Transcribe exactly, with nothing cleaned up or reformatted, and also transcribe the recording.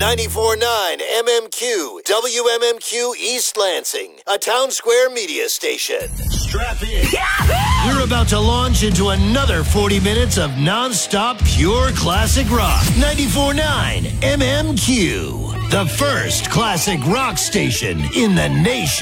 ninety-four point nine M M Q, W M M Q East Lansing, a Town Square media station. Strap in. We're about to launch into another forty minutes of non-stop pure classic rock. ninety-four point nine M M Q, the first classic rock station in the nation.